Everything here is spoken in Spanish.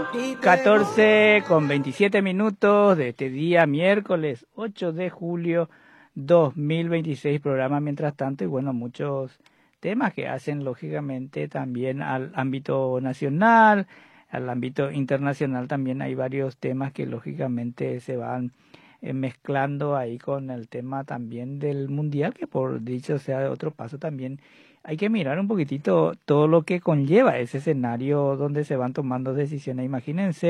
14:27 de este día, miércoles 8 de julio 2026, programa Mientras Tanto, y bueno, muchos temas que hacen lógicamente también al ámbito nacional, al ámbito internacional. También hay varios temas que lógicamente se van mezclando ahí con el tema también del mundial, que por dicho sea de otro paso también hay que mirar un poquitito todo lo que conlleva ese escenario donde se van tomando decisiones. Imagínense